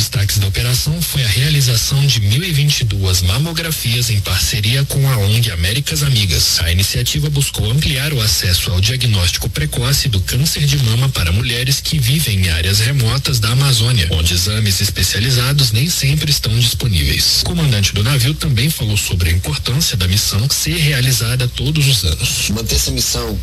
destaques da operação foi a realização de 1.022 mamografias em parceria com a ONG Américas Amigas. A iniciativa buscou ampliar o acesso ao diagnóstico precoce do câncer de mama para mulheres que vivem em áreas remotas da Amazônia, onde exames especializados nem sempre estão disponíveis. O comandante do navio também falou sobre a importância da missão ser realizada todos os anos. Manter essa missão